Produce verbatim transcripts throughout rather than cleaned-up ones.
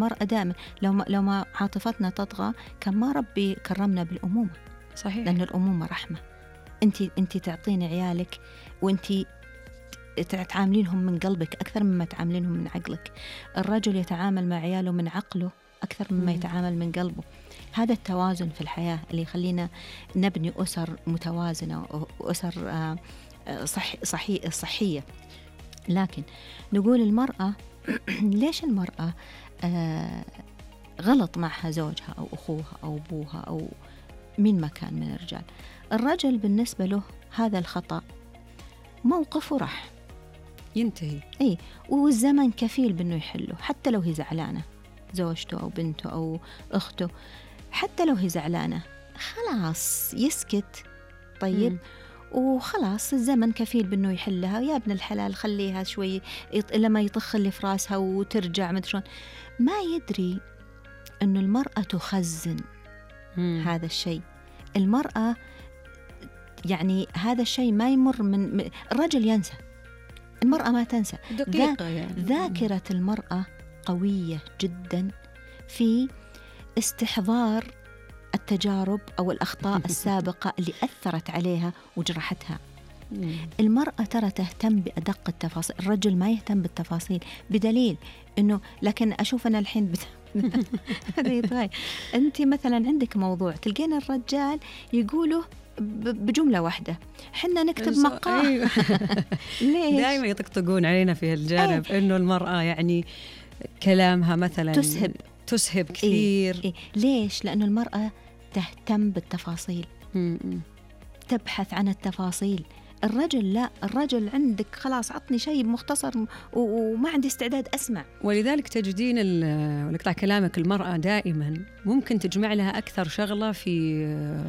المرأة دائما لو ما, لو ما عاطفتنا تطغى كان ما ربي كرمنا بالأمومة. صحيح. لأن الأمومة رحمة. أنت أنت تعطيني عيالك وأنت تعاملينهم من قلبك أكثر مما تعاملينهم من عقلك. الرجل يتعامل مع عياله من عقله أكثر مما يتعامل من قلبه. هذا التوازن في الحياة اللي يخلينا نبني أسر متوازنة وأسر صح صحي صحية. لكن نقول المرأة ليش المرأة غلط معها زوجها أو أخوها أو أبوها أو من مكان من الرجال؟ الرجل بالنسبة له هذا الخطأ موقفه راح ينتهي، اي والزمن كفيل بأنه يحله. حتى لو هي زعلانة زوجته أو بنته أو أخته، حتى لو هي زعلانة خلاص يسكت. طيب. م. وخلاص الزمن كفيل بأنه يحلها. يا ابن الحلال خليها شوي يط... لما يطخ اللي في راسها وترجع مدرون. ما يدري أنه المرأة تخزن م. هذا الشيء. المرأة يعني هذا الشيء ما يمر من الرجل ينسى، المرأة ما تنسى. دقيقة يعني. ذاكرة المرأة قوية جدا في استحضار التجارب أو الأخطاء السابقة اللي أثرت عليها وجرحتها. المرأة ترى تهتم بأدق التفاصيل، الرجل ما يهتم بالتفاصيل. بدليل أنه لكن أشوف أنا الحين بت... هذا يتغير. أنت مثلا عندك موضوع تلقين الرجال يقوله بجملة واحدة، حنا نكتب مقال. أيوة. ليش؟ دائما يطقطقون علينا في الجانب أيه؟ إنه المرأة يعني كلامها مثلا تسهب تسهب كثير. إيه؟ إيه؟ ليش؟ لأنه المرأة تهتم بالتفاصيل، م-م. تبحث عن التفاصيل. الرجل لا، الرجل عندك خلاص عطني شيء مختصر وما عندي استعداد أسمع. ولذلك تجدين ونقطع كلامك، المرأة دائما ممكن تجمع لها أكثر شغلة في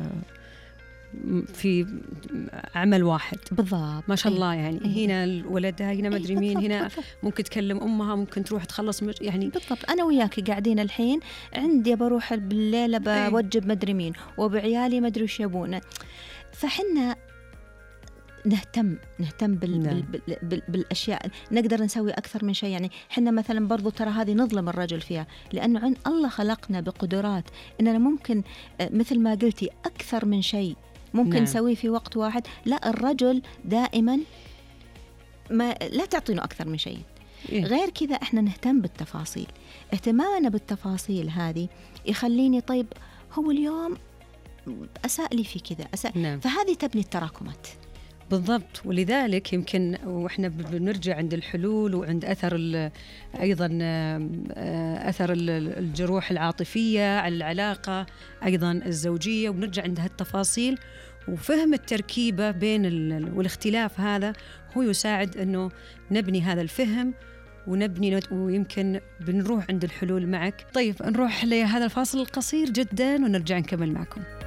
في عمل واحد. بالضبط. ما شاء الله يعني. أي. هنا ولدها، هنا ما أدري مين، هنا بالضبط. ممكن تكلم أمها، ممكن تروح تخلص مج... يعني بالضبط. أنا وياك قاعدين الحين عندي بروح بالليلة بوجب ما أدري مين وبعيالي ما أدري وش يبون. فحنا نهتم نهتم بال... بال... بال... بال... بالأشياء. نقدر نسوي أكثر من شيء. يعني حنا مثلا برضو ترى هذه نظلم الرجل فيها، لأنه عن الله خلقنا بقدرات إننا ممكن مثل ما قلتي أكثر من شيء ممكن نعم. نسويه في وقت واحد. لا، الرجل دائما ما لا تعطينه أكثر من شيء. إيه؟ غير كذا إحنا نهتم بالتفاصيل. اهتمامنا بالتفاصيل هذه يخليني طيب هو اليوم أساء لي في كذا أساء. نعم. فهذه تبني التراكمات. بالضبط. ولذلك يمكن وإحنا بنرجع عند الحلول وعند أثر أيضا أثر الجروح العاطفية على العلاقة أيضا الزوجية، ونرجع عند هالتفاصيل وفهم التركيبة بين والاختلاف هذا هو يساعد أنه نبني هذا الفهم ونبني، ويمكن بنروح عند الحلول معك. طيب نروح لهذا الفاصل القصير جدا ونرجع نكمل معكم.